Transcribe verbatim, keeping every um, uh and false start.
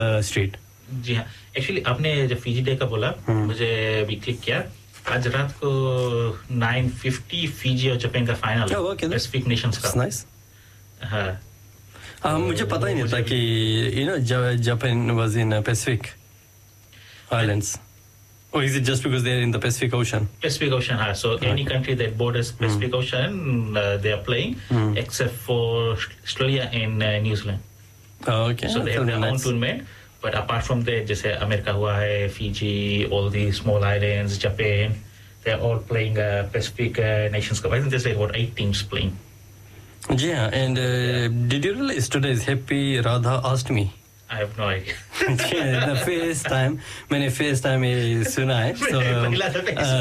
Street जी हाँ actually आपने जब फिजी डे का बोला मुझे भी क्लिक किया आज रात को nine fifty फिजी और जापान का फाइनल है पैसिफिक नेशंस का नाइस हाँ हाँ मुझे पता ही नहीं था कि you know Japan was in Pacific islands or is it just because they are in the Pacific Ocean? Pacific Ocean, huh? So okay. Any country that borders Pacific mm. Ocean, uh, they are playing, mm. except for Australia and uh, New Zealand. Oh, okay. So they have their own tournament. But apart from that, just America, Hawaii, Fiji, all these small islands, Japan, they are all playing uh, Pacific uh, Nations Cup. I think there's like about eight teams playing. Yeah, and uh, yeah. did you realize today is Happy Radha Ashtami? I have no idea. The first time, मैंने first time ये सुना है. So,